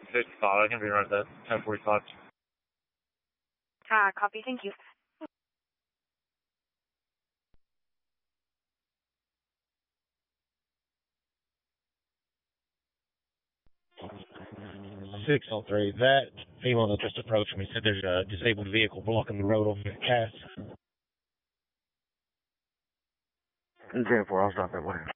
55, I can be right there. 10:45. Copy, thank you. Six on three. That female that just approached me said there's a disabled vehicle blocking the road over at Cass. 10-4, I'll stop that way.